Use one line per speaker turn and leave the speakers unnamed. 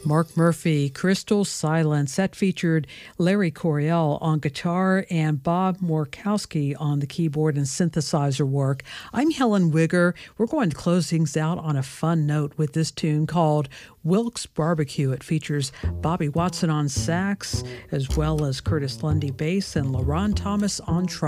Mark Murphy, Crystal Silence. That featured Larry Coryell on guitar and Bob Morkowski on the keyboard and synthesizer work. I'm Helen Wigger. We're going to close things out on a fun note with this tune called Wilkes Barbecue. It features Bobby Watson on sax, as well as Curtis Lundy bass and LaRon Thomas on trumpet.